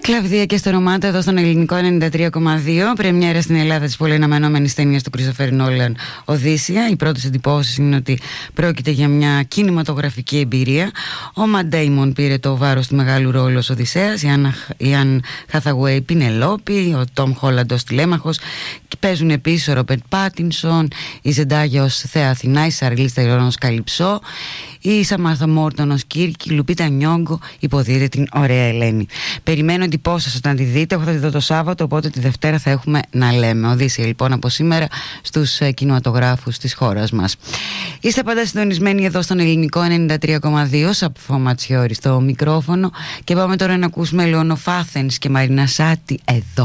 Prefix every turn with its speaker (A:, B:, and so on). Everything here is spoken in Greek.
A: Κλαβδία και Στερομάτα εδώ στον ελληνικό 93,2. Πρεμιέρα στην Ελλάδα της πολύ αναμενόμενης ταινίας του Christopher Nolan, Οδύσσεια. Οι πρώτες εντυπώσεις είναι ότι πρόκειται για μια κινηματογραφική εμπειρία. Ο Ματ Ντέιμον πήρε το βάρος του μεγάλου ρόλου ως Οδυσσέας, η Anne Hathaway Πινελόπη, ο Τόμ Χόλαντ ως Τηλέμαχος. Παίζουν επίσης ο Ρόμπερτ Πάτινσον, η Ζεντάγια ως Θέα Αθηνά, η Σαρλίς Τερόν ως Καλυψό, η Σαμάρθα Μόρτον ως Κίρκη, η Λουπίτα Νιόγκο υποδίδει την ωραία Ελένη. Περιμένω εντυπώσεις όταν τη δείτε. Εγώ θα τη δω το Σάββατο, οπότε τη Δευτέρα θα έχουμε να λέμε. Οδύσσεια λοιπόν από σήμερα στους κινηματογράφους της χώρας μας. Είστε πάντα συντονισμένοι εδώ στον ελληνικό 93,2. Σαπφό Ματσιώρη στο μικρόφωνο. Και πάμε τώρα να ακούσουμε Λεωνοφάθενς και Μαρίνα Σάτι εδώ.